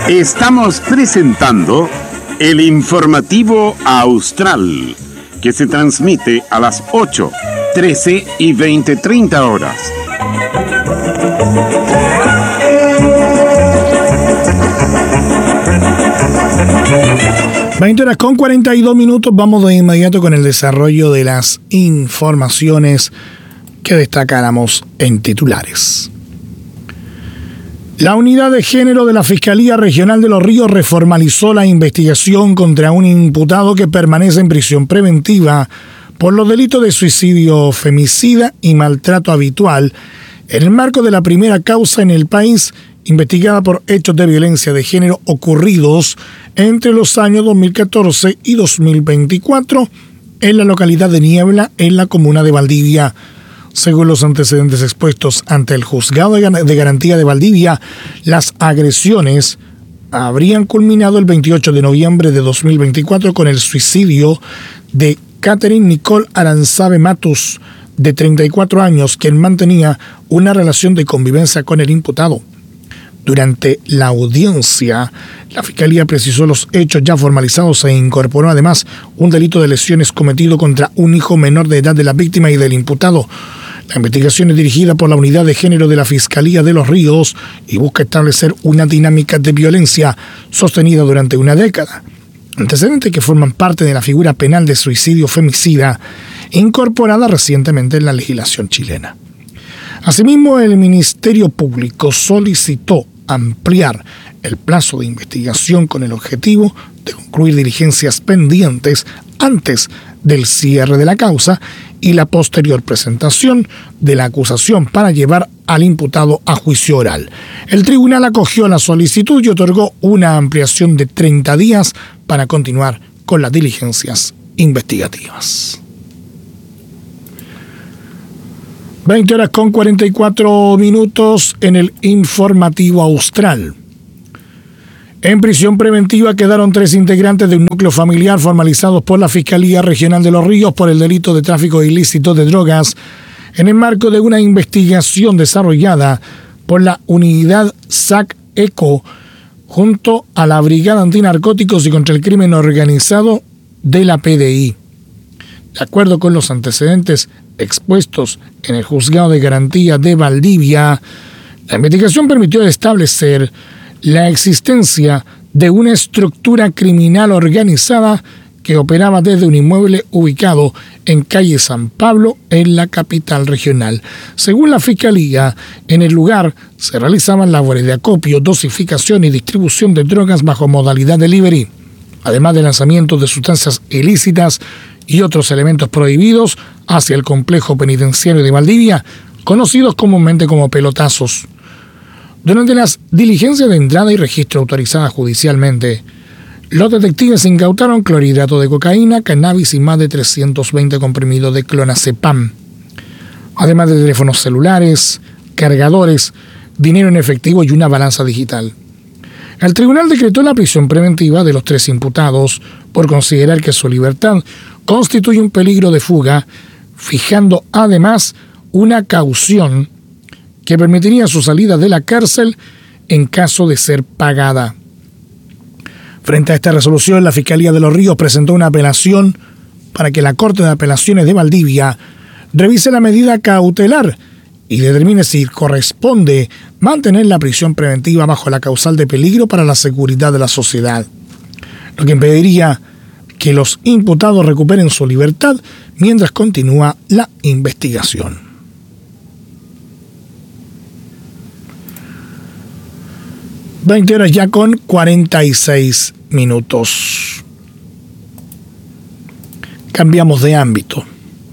Estamos presentando el informativo Austral, que se transmite a las 8, 13 y 20:30 horas. Horas con 42 minutos. Vamos de inmediato con el desarrollo de las informaciones que destacáramos en titulares. La unidad de género de la Fiscalía Regional de Los Ríos reformalizó la investigación contra un imputado que permanece en prisión preventiva por los delitos de suicidio femicida y maltrato habitual en el marco de la primera causa en el país investigada por hechos de violencia de género ocurridos entre los años 2014 y 2024 en la localidad de Niebla, en la comuna de Valdivia. Según los antecedentes expuestos ante el Juzgado de Garantía de Valdivia, las agresiones habrían culminado el 28 de noviembre de 2024 con el suicidio de Catherine Nicole Aranzabe Matus, de 34 años, quien mantenía una relación de convivencia con el imputado. Durante la audiencia, la Fiscalía precisó los hechos ya formalizados e incorporó además un delito de lesiones cometido contra un hijo menor de edad de la víctima y del imputado. La investigación es dirigida por la Unidad de Género de la Fiscalía de Los Ríos y busca establecer una dinámica de violencia sostenida durante una década. Antecedentes que forman parte de la figura penal de suicidio femicida incorporada recientemente en la legislación chilena. Asimismo, el Ministerio Público solicitó ampliar el plazo de investigación con el objetivo de concluir diligencias pendientes antes del cierre de la causa y la posterior presentación de la acusación para llevar al imputado a juicio oral. El tribunal acogió la solicitud y otorgó una ampliación de 30 días para continuar con las diligencias investigativas. 20 horas con 44 minutos en el informativo Austral. En prisión preventiva quedaron 3 integrantes de un núcleo familiar formalizados por la Fiscalía Regional de Los Ríos por el delito de tráfico ilícito de drogas en el marco de una investigación desarrollada por la unidad SAC-ECO junto a la Brigada Antinarcóticos y contra el Crimen Organizado de la PDI. De acuerdo con los antecedentes expuestos en el Juzgado de Garantía de Valdivia, la investigación permitió establecer la existencia de una estructura criminal organizada que operaba desde un inmueble ubicado en calle San Pablo, en la capital regional. Según la Fiscalía, en el lugar se realizaban labores de acopio, dosificación y distribución de drogas bajo modalidad delivery, además de lanzamiento de sustancias ilícitas y otros elementos prohibidos hacia el complejo penitenciario de Valdivia, conocidos comúnmente como pelotazos. Durante las diligencias de entrada y registro autorizadas judicialmente, los detectives incautaron clorhidrato de cocaína, cannabis y más de 320 comprimidos de clonazepam, además de teléfonos celulares, cargadores, dinero en efectivo y una balanza digital. El tribunal decretó la prisión preventiva de los 3 imputados por considerar que su libertad constituye un peligro de fuga, fijando además una caución que permitiría su salida de la cárcel en caso de ser pagada. Frente a esta resolución, la Fiscalía de Los Ríos presentó una apelación para que la Corte de Apelaciones de Valdivia revise la medida cautelar y determine si corresponde mantener la prisión preventiva bajo la causal de peligro para la seguridad de la sociedad, lo que impediría que los imputados recuperen su libertad mientras continúa la investigación. 20 horas ya con 46 minutos. Cambiamos de ámbito.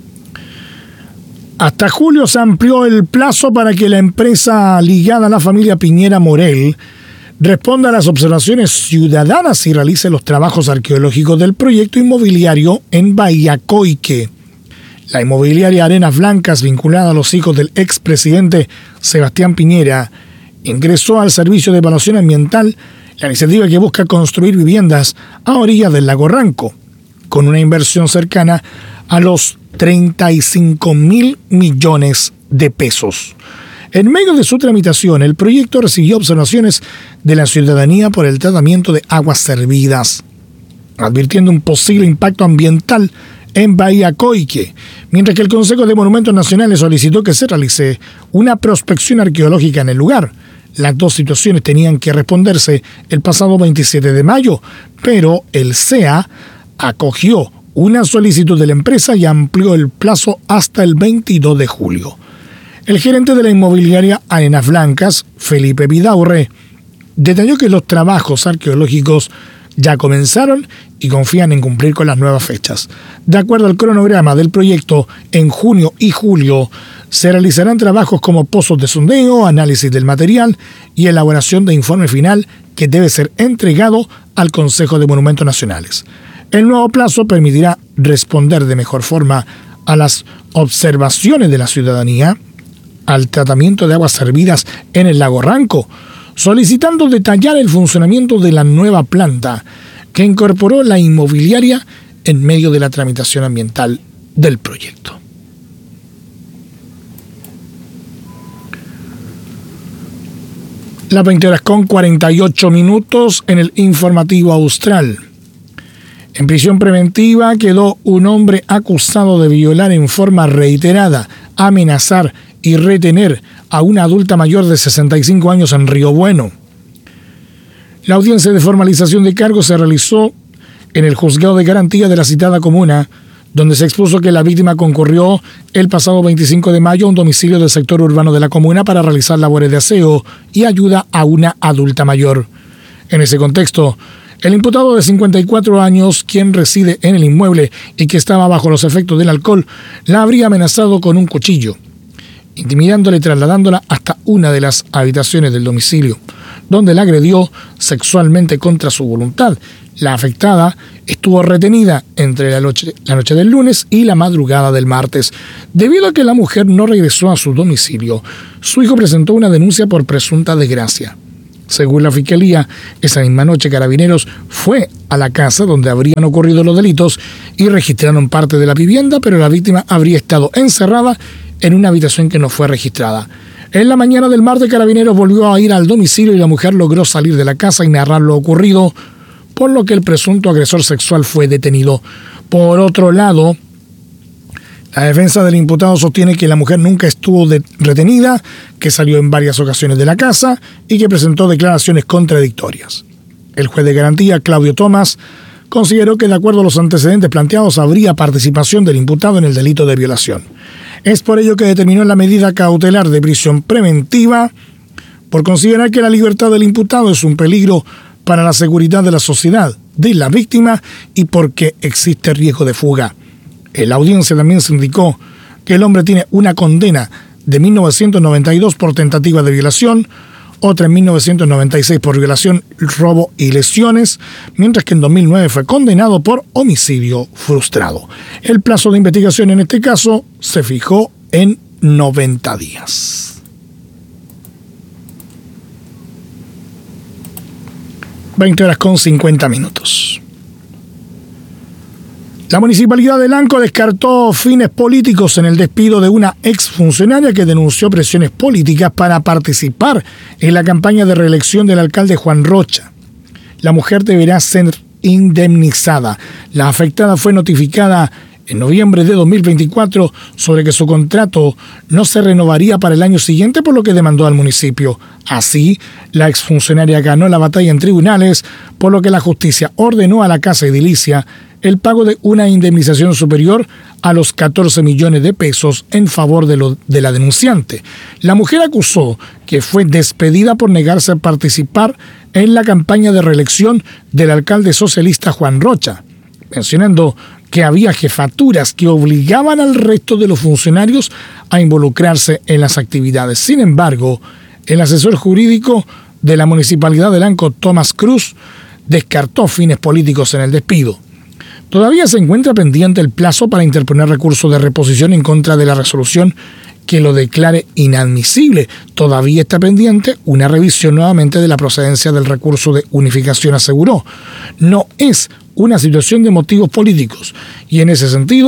Hasta julio se amplió el plazo para que la empresa ligada a la familia Piñera Morel responda a las observaciones ciudadanas y realice los trabajos arqueológicos del proyecto inmobiliario en Bahía Coique. La inmobiliaria Arenas Blancas, vinculada a los hijos del expresidente Sebastián Piñera, ingresó al Servicio de Evaluación Ambiental la iniciativa que busca construir viviendas a orillas del lago Ranco, con una inversión cercana a los 35.000 millones de pesos. En medio de su tramitación, el proyecto recibió observaciones de la ciudadanía por el tratamiento de aguas servidas, advirtiendo un posible impacto ambiental en Bahía Coique, mientras que el Consejo de Monumentos Nacionales solicitó que se realice una prospección arqueológica en el lugar. Las dos situaciones tenían que responderse el pasado 27 de mayo, pero el CEA acogió una solicitud de la empresa y amplió el plazo hasta el 22 de julio. El gerente de la inmobiliaria Arenas Blancas, Felipe Vidaurre, detalló que los trabajos arqueológicos ya comenzaron y confían en cumplir con las nuevas fechas. De acuerdo al cronograma del proyecto, en junio y julio se realizarán trabajos como pozos de sondeo, análisis del material y elaboración de informe final que debe ser entregado al Consejo de Monumentos Nacionales. El nuevo plazo permitirá responder de mejor forma a las observaciones de la ciudadanía, al tratamiento de aguas servidas en el lago Ranco, solicitando detallar el funcionamiento de la nueva planta que incorporó la inmobiliaria en medio de la tramitación ambiental del proyecto. Las 20:48 en el informativo austral. En prisión preventiva quedó un hombre acusado de violar en forma reiterada, amenazar y retener a una adulta mayor de 65 años en Río Bueno. La audiencia de formalización de cargos se realizó en el juzgado de garantía de la citada comuna, donde se expuso que la víctima concurrió el pasado 25 de mayo a un domicilio del sector urbano de la comuna para realizar labores de aseo y ayuda a una adulta mayor. En ese contexto, el imputado de 54 años, quien reside en el inmueble y que estaba bajo los efectos del alcohol, la habría amenazado con un cuchillo, intimidándola y trasladándola hasta una de las habitaciones del domicilio, donde la agredió sexualmente contra su voluntad. La afectada estuvo retenida entre la noche del lunes y la madrugada del martes. Debido a que la mujer no regresó a su domicilio, su hijo presentó una denuncia por presunta desgracia. Según la Fiscalía, esa misma noche Carabineros fue a la casa donde habrían ocurrido los delitos y registraron parte de la vivienda, pero la víctima habría estado encerrada en una habitación que no fue registrada. En la mañana del martes, Carabineros volvió a ir al domicilio y la mujer logró salir de la casa y narrar lo ocurrido, por lo que el presunto agresor sexual fue detenido. Por otro lado, la defensa del imputado sostiene que la mujer nunca estuvo retenida, que salió en varias ocasiones de la casa y que presentó declaraciones contradictorias. El juez de garantía, Claudio Tomás, consideró que de acuerdo a los antecedentes planteados habría participación del imputado en el delito de violación. Es por ello que determinó la medida cautelar de prisión preventiva por considerar que la libertad del imputado es un peligro para la seguridad de la sociedad, de la víctima y porque existe riesgo de fuga. En la audiencia también se indicó que el hombre tiene una condena de 1992 por tentativa de violación, otra en 1996 por violación, robo y lesiones, mientras que en 2009 fue condenado por homicidio frustrado. El plazo de investigación en este caso se fijó en 90 días. 20:50. La Municipalidad de Lanco descartó fines políticos en el despido de una exfuncionaria que denunció presiones políticas para participar en la campaña de reelección del alcalde Juan Rocha. La mujer deberá ser indemnizada. La afectada fue notificada en noviembre de 2024 sobre que su contrato no se renovaría para el año siguiente, por lo que demandó al municipio. Así, la exfuncionaria ganó la batalla en tribunales, por lo que la justicia ordenó a la Casa Edilicia el pago de una indemnización superior a los 14 millones de pesos en favor de la denunciante. La mujer acusó que fue despedida por negarse a participar en la campaña de reelección del alcalde socialista Juan Rocha, mencionando que había jefaturas que obligaban al resto de los funcionarios a involucrarse en las actividades. Sin embargo, el asesor jurídico de la Municipalidad de Lanco, Tomás Cruz, descartó fines políticos en el despido. Todavía se encuentra pendiente el plazo para interponer recurso de reposición en contra de la resolución que lo declare inadmisible. Todavía está pendiente una revisión nuevamente de la procedencia del recurso de unificación, aseguró. No es una situación de motivos políticos y en ese sentido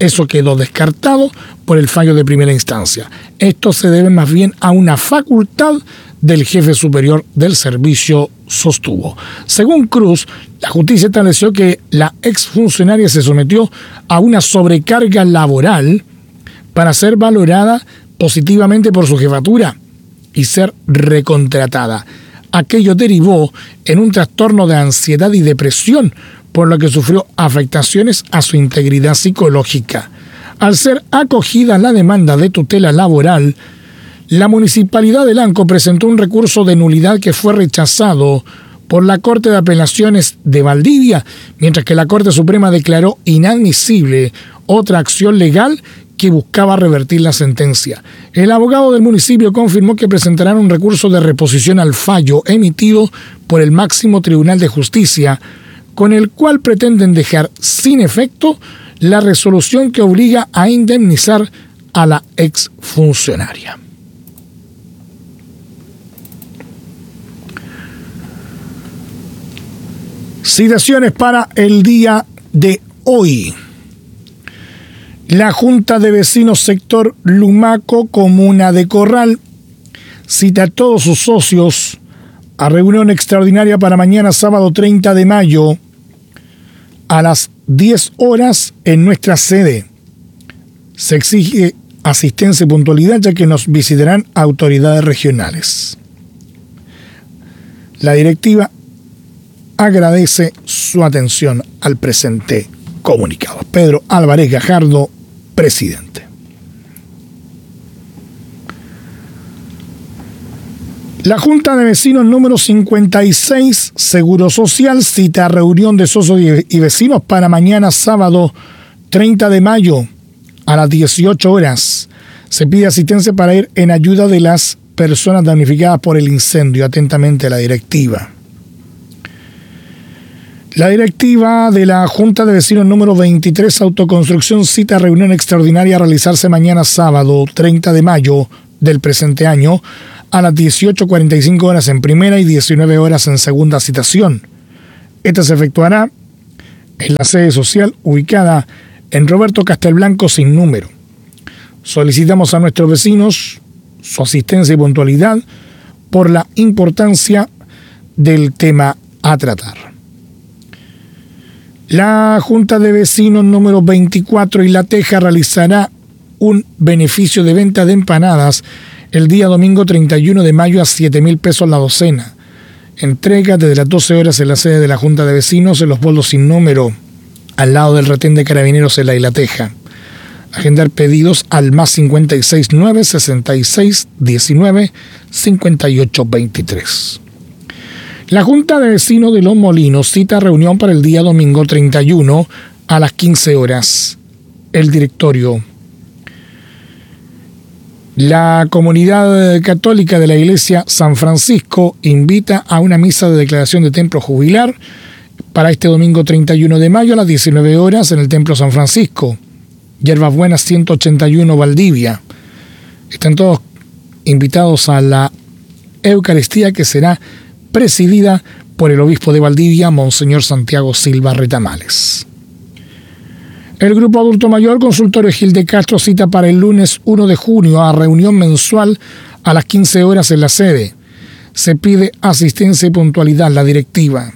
Eso quedó descartado por el fallo de primera instancia. Esto se debe más bien a una facultad del jefe superior del servicio, sostuvo. Según Cruz, la justicia estableció que la exfuncionaria se sometió a una sobrecarga laboral para ser valorada positivamente por su jefatura y ser recontratada. Aquello derivó en un trastorno de ansiedad y depresión, por lo que sufrió afectaciones a su integridad psicológica. Al ser acogida la demanda de tutela laboral, la Municipalidad de Lanco presentó un recurso de nulidad que fue rechazado por la Corte de Apelaciones de Valdivia, mientras que la Corte Suprema declaró inadmisible otra acción legal que buscaba revertir la sentencia. El abogado del municipio confirmó que presentarán un recurso de reposición al fallo emitido por el máximo Tribunal de Justicia, con el cual pretenden dejar sin efecto la resolución que obliga a indemnizar a la exfuncionaria. Citaciones para el día de hoy. La Junta de Vecinos Sector Lumaco, Comuna de Corral, cita a todos sus socios a reunión extraordinaria para mañana sábado 30 de mayo a las 10 horas en nuestra sede. Se exige asistencia y puntualidad ya que nos visitarán autoridades regionales. La directiva agradece su atención al presente comunicado. Pedro Álvarez Gajardo, presidente. La Junta de Vecinos número 56, Seguro Social, cita reunión de socios y vecinos para mañana sábado 30 de mayo a las 18 horas. Se pide asistencia para ir en ayuda de las personas damnificadas por el incendio. Atentamente la directiva. La directiva de la Junta de Vecinos número 23, Autoconstrucción, cita reunión extraordinaria a realizarse mañana sábado 30 de mayo del presente año a las 18:45 horas en primera y 19 horas en segunda citación. Esta se efectuará en la sede social ubicada en Roberto Castelblanco sin número. Solicitamos a nuestros vecinos su asistencia y puntualidad por la importancia del tema a tratar. La Junta de Vecinos número 24 y La Teja realizará un beneficio de venta de empanadas el día domingo 31 de mayo a 7.000 pesos la docena. Entrega desde las 12 horas en la sede de la Junta de Vecinos en Los Boldos sin número, al lado del retén de Carabineros en la Isla Teja. Agendar pedidos al más 569 66 19 58 23. La Junta de Vecinos de Los Molinos cita reunión para el día domingo 31 a las 15 horas. El directorio. La comunidad católica de la Iglesia San Francisco invita a una misa de declaración de templo jubilar para este domingo 31 de mayo a las 19 horas en el Templo San Francisco. Hierbas Buenas 181 Valdivia. Están todos invitados a la Eucaristía que será presidida por el obispo de Valdivia, Monseñor Santiago Silva Retamales. El Grupo Adulto Mayor Consultorio Gil de Castro cita para el lunes 1 de junio a reunión mensual a las 15 horas en la sede. Se pide asistencia y puntualidad. La directiva.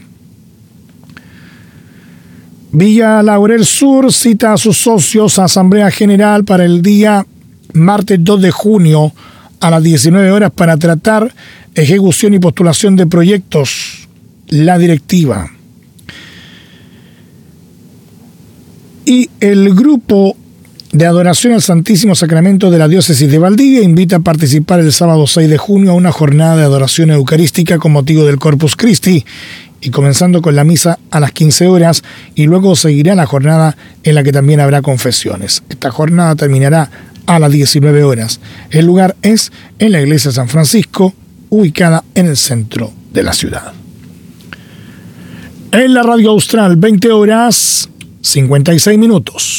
Villa Laurel Sur cita a sus socios a Asamblea General para el día martes 2 de junio a las 19 horas para tratar ejecución y postulación de proyectos. La directiva. Y el Grupo de Adoración al Santísimo Sacramento de la Diócesis de Valdivia invita a participar el sábado 6 de junio a una jornada de adoración eucarística con motivo del Corpus Christi, y comenzando con la misa a las 15 horas, y luego seguirá la jornada en la que también habrá confesiones. Esta jornada terminará a las 19 horas. El lugar es en la Iglesia San Francisco, ubicada en el centro de la ciudad. En la Radio Austral, 20 horas 56 minutos.